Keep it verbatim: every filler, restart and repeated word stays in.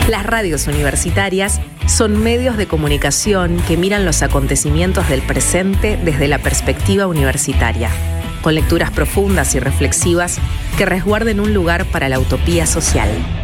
Las radios universitarias son medios de comunicación que miran los acontecimientos del presente desde la perspectiva universitaria, con lecturas profundas y reflexivas que resguarden un lugar para la utopía social.